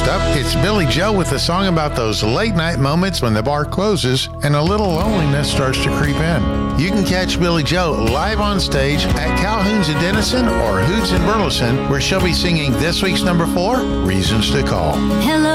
up, it's Billy Joe with a song about those late night moments when the bar closes and a little loneliness starts to creep in. You can catch Billy Joe live on stage at Calhoun's in Denison or Hoots in Burleson, where she'll be singing this week's number 4, Reasons to Call. Hello.